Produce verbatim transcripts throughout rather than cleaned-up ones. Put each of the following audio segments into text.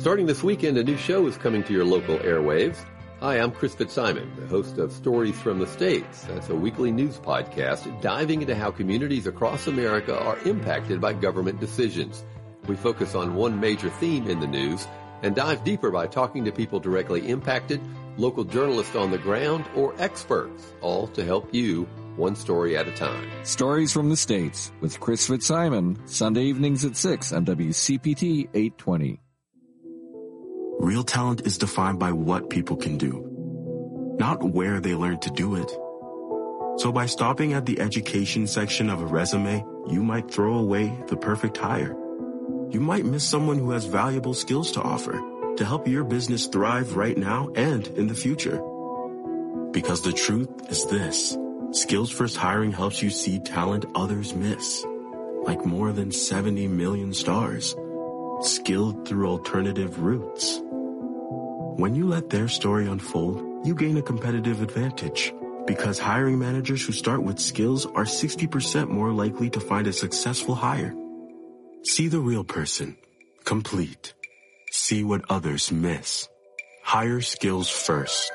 Starting this weekend, a new show is coming to your local airwaves. Hi, I'm Chris Fitzsimon, the host of Stories from the States. That's a weekly news podcast diving into how communities across America are impacted by government decisions. We focus on one major theme in the news and dive deeper by talking to people directly impacted, local journalists on the ground, or experts, all to help you one story at a time. Stories from the States with Chris Fitzsimon, Sunday evenings at six on W C P T eight twenty. Real talent is defined by what people can do, not where they learn to do it. So by stopping at the education section of a resume, you might throw away the perfect hire. You might miss someone who has valuable skills to offer to help your business thrive right now and in the future. Because the truth is this: Skills First Hiring helps you see talent others miss, like more than seventy million stars, skilled through alternative routes. When you let their story unfold, you gain a competitive advantage, because hiring managers who start with skills are sixty percent more likely to find a successful hire. See the real person, complete. See what others miss. Hire skills first.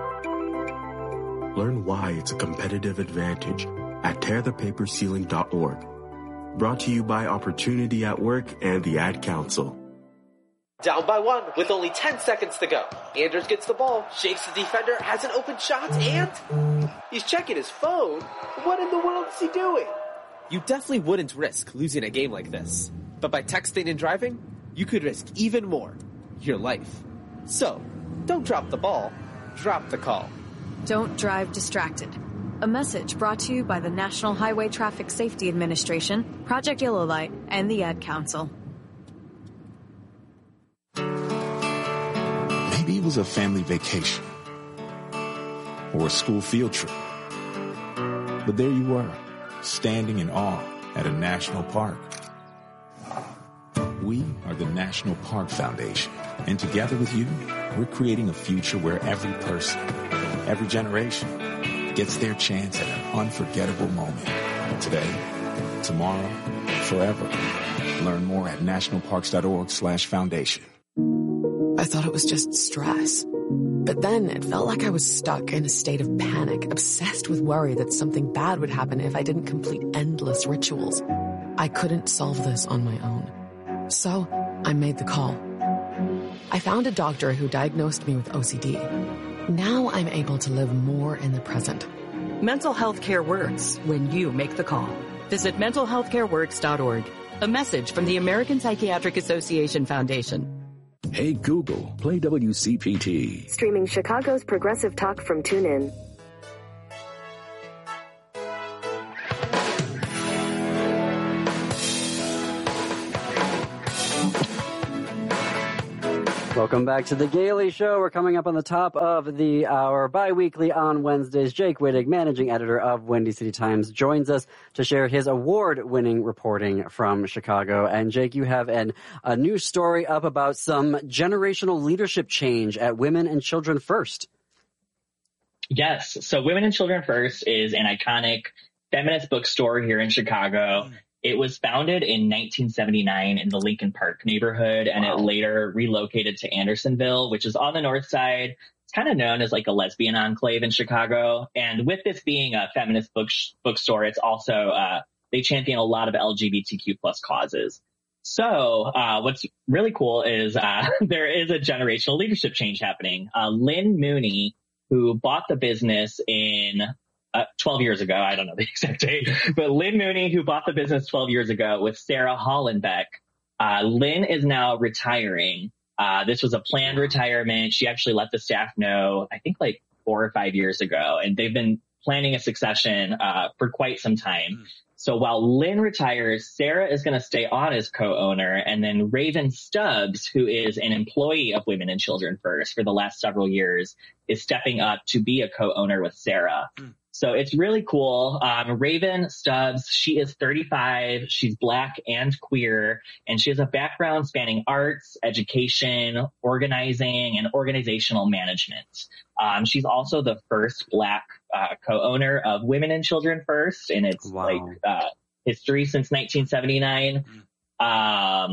Learn why it's a competitive advantage at tear the paper ceiling dot org. Brought to you by Opportunity at Work and the Ad Council. Down by one with only ten seconds to go. Anders gets the ball, shakes the defender, has an open shot, and he's checking his phone. What in the world is he doing? You definitely wouldn't risk losing a game like this. But by texting and driving, you could risk even more. Your life. So, don't drop the ball. Drop the call. Don't drive distracted. A message brought to you by the National Highway Traffic Safety Administration, Project Yellow Light, and the Ad Council. Maybe it was a family vacation or a school field trip. But there you were, standing in awe at a national park. We are the National Park Foundation, and together with you, we're creating a future where every person, every generation, gets their chance at an unforgettable moment. Today, tomorrow, forever. Learn more at nationalparks.org slash foundation. I thought it was just stress. But then it felt like I was stuck in a state of panic, obsessed with worry that something bad would happen if I didn't complete endless rituals. I couldn't solve this on my own. So I made the call. I found a doctor who diagnosed me with O C D. Now I'm able to live more in the present. Mental health care works when you make the call. Visit mental health care works dot org. A message from the American Psychiatric Association Foundation. Hey Google, play W C P T. Streaming Chicago's progressive talk from TuneIn. Welcome back to The Gailey Show. We're coming up on the top of the hour, bi-weekly on Wednesdays. Jake Wittig, managing editor of Windy City Times, joins us to share his award-winning reporting from Chicago. And Jake, you have an, a new story up about some generational leadership change at Women and Children First. Yes. So Women and Children First is an iconic feminist bookstore here in Chicago. It was founded in nineteen seventy-nine in the Lincoln Park neighborhood, and wow. It later relocated to Andersonville, which is on the north side. It's kind of known as like a lesbian enclave in Chicago. And with this being a feminist book bookstore, it's also, uh, they champion a lot of L G B T Q plus causes. So uh, what's really cool is uh, there is a generational leadership change happening. Uh, Lynn Mooney, who bought the business in Uh, twelve years ago. I don't know the exact date, but Lynn Mooney, who bought the business twelve years ago with Sarah Hollenbeck. Uh, Lynn is now retiring. Uh, this was a planned retirement. She actually let the staff know, I think like four or five years ago, and they've been planning a succession, uh, for quite some time. Mm. So while Lynn retires, Sarah is going to stay on as co-owner, and then Raven Stubbs, who is an employee of Women and Children First for the last several years, is stepping up to be a co-owner with Sarah. Mm. So it's really cool. Um, Raven Stubbs, she is thirty-five. She's Black and queer, and she has a background spanning arts, education, organizing, and organizational management. Um, she's also the first Black uh, co-owner of Women and Children First in its wow. like uh, history since nineteen seventy-nine. Um,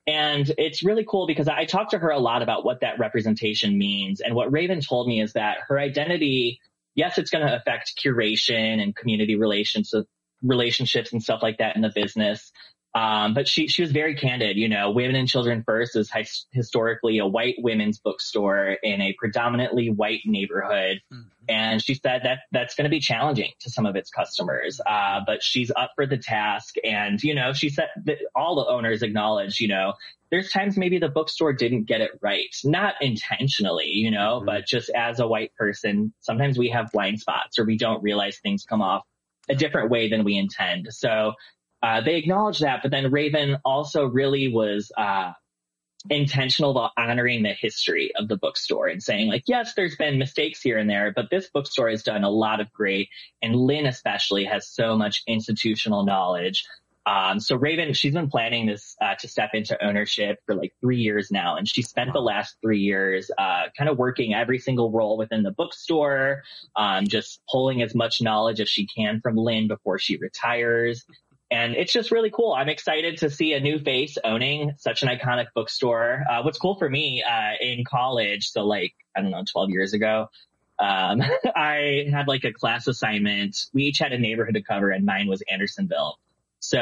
And it's really cool because I talked to her a lot about what that representation means. And what Raven told me is that her identity, yes, it's going to affect curation and community relations, relationships and stuff like that in the business. Um, but she, she was very candid. You know, Women and Children First is his, historically a white women's bookstore in a predominantly white neighborhood. Mm-hmm. And she said that that's going to be challenging to some of its customers. Uh, but she's up for the task. And, you know, she said that all the owners acknowledge, you know, there's times maybe the bookstore didn't get it right, not intentionally, you know, mm-hmm. but just as a white person, sometimes we have blind spots or we don't realize things come off a different way than we intend. So, Uh, they acknowledged that, but then Raven also really was uh, intentional about honoring the history of the bookstore and saying, like, yes, there's been mistakes here and there, but this bookstore has done a lot of great, and Lynn especially has so much institutional knowledge. Um, so Raven, she's been planning this uh, to step into ownership for like three years now, and she spent the last three years uh, kind of working every single role within the bookstore, um, just pulling as much knowledge as she can from Lynn before she retires. And it's just really cool. I'm excited to see a new face owning such an iconic bookstore. Uh, what's cool for me, uh, in college, so like, I don't know, twelve years ago, um, I had like a class assignment. We each had a neighborhood to cover, and mine was Andersonville. So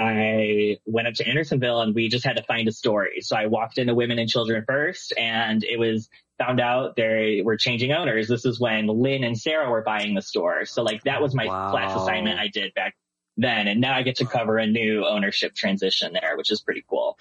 I went up to Andersonville and we just had to find a story. So I walked into Women and Children First, and it was found out they were changing owners. This is when Lynn and Sarah were buying the store. So like that was my wow. class assignment I did back then, and now I get to cover a new ownership transition there, which is pretty cool.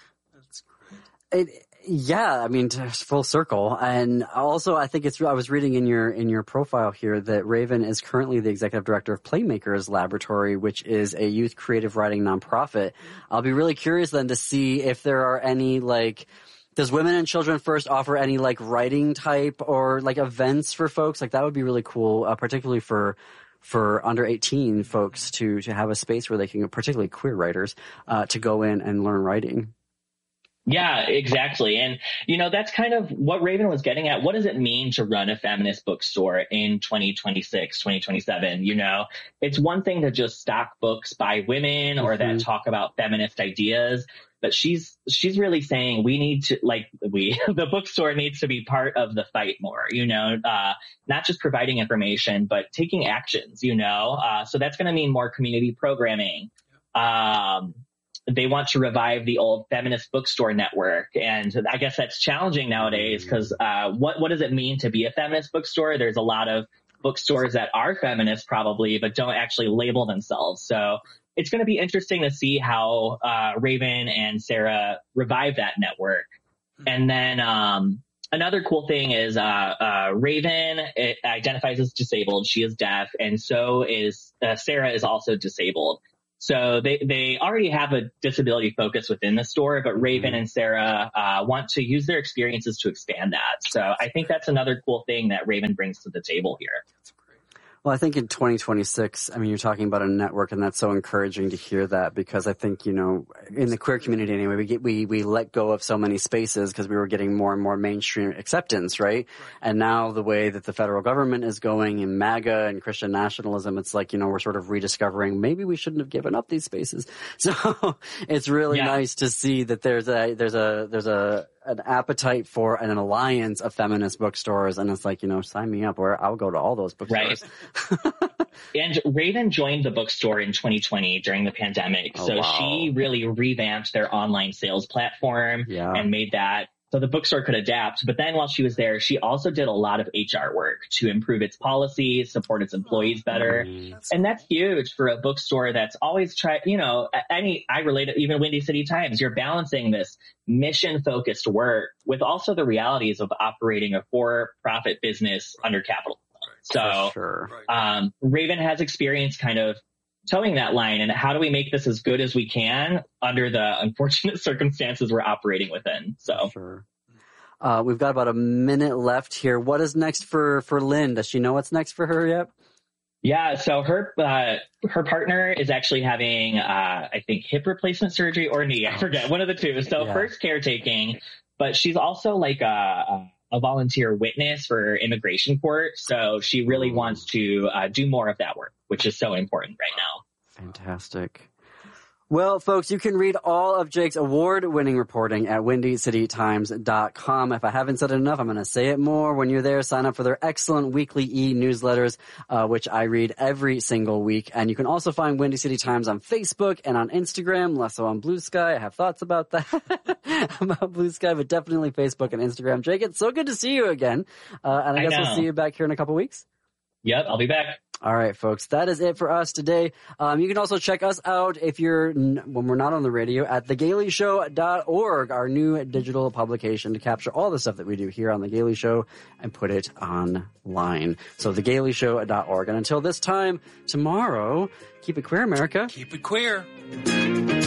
It, yeah, I mean, full circle. And also, I think it's, I was reading in your, in your profile here that Raven is currently the executive director of Playmakers Laboratory, which is a youth creative writing nonprofit. I'll be really curious then to see if there are any, like, does Women and Children First offer any like writing type or like events for folks? Like that would be really cool, uh, particularly for, for under eighteen folks to, to have a space where they can, particularly queer writers, uh, to go in and learn writing. Yeah, exactly. And, you know, that's kind of what Raven was getting at. What does it mean to run a feminist bookstore in twenty twenty-six, twenty twenty-seven? You know, it's one thing to just stock books by women or mm-hmm. that talk about feminist ideas, but she's, she's really saying we need to, like, we, the bookstore needs to be part of the fight more, you know, uh, not just providing information, but taking actions, you know, uh, so that's going to mean more community programming. Um, They want to revive the old feminist bookstore network. And I guess that's challenging nowadays because uh, what, what does it mean to be a feminist bookstore? There's a lot of bookstores that are feminist probably, but don't actually label themselves. So it's going to be interesting to see how uh, Raven and Sarah revive that network. And then um, another cool thing is uh, uh, Raven it identifies as disabled. She is deaf. And so is uh, Sarah is also disabled. So they, they already have a disability focus within the store, but Raven and Sarah uh, want to use their experiences to expand that. So I think that's another cool thing that Raven brings to the table here. Well, I think in twenty twenty-six, I mean, you're talking about a network, and that's so encouraging to hear that because I think, you know, in the queer community anyway, we get, we, we let go of so many spaces because we were getting more and more mainstream acceptance, right? right? And now the way that the federal government is going in MAGA and Christian nationalism, it's like, you know, we're sort of rediscovering maybe we shouldn't have given up these spaces. So it's really yeah. nice to see that there's a, there's a, there's a, an appetite for an alliance of feminist bookstores, and it's like, you know, sign me up, or I'll go to all those bookstores. Right. And Raven joined the bookstore in twenty twenty during the pandemic, oh, so wow. she really revamped their online sales platform yeah. and made that so the bookstore could adapt. But then while she was there, she also did a lot of H R work to improve its policies, support its employees better. Mm, and that's huge for a bookstore that's always tried, you know, any, I relate it, even Windy City Times, you're balancing this mission focused work with also the realities of operating a for-profit business under capital. So, sure. um, Raven has experience kind of towing that line, and how do we make this as good as we can under the unfortunate circumstances we're operating within? So, sure. Uh, we've got about a minute left here. What is next for, for Lynn? Does she know what's next for her yet? Yeah, so her uh, her partner is actually having, uh, I think, hip replacement surgery or knee. I forget, one of the two. So yeah. first caretaking, but she's also like a, a volunteer witness for immigration court. So she really Ooh. wants to uh, do more of that work, which is so important right now. Fantastic. Well, folks, you can read all of Jake's award-winning reporting at windy city times dot com. If I haven't said it enough, I'm going to say it more. When you're there, sign up for their excellent weekly e-newsletters, uh, which I read every single week. And you can also find Windy City Times on Facebook and on Instagram, less so on Blue Sky. I have thoughts about that, about Blue Sky, but definitely Facebook and Instagram. Jake, it's so good to see you again. Uh, and I, I guess know. We'll see you back here in a couple weeks. Yep, I'll be back. All right, folks, that is it for us today. Um, you can also check us out if you're, when we're not on the radio, at the gailey show dot org, our new digital publication to capture all the stuff that we do here on The Gailey Show and put it online. So the gailey show dot org. And until this time tomorrow, keep it queer, America. Keep it queer.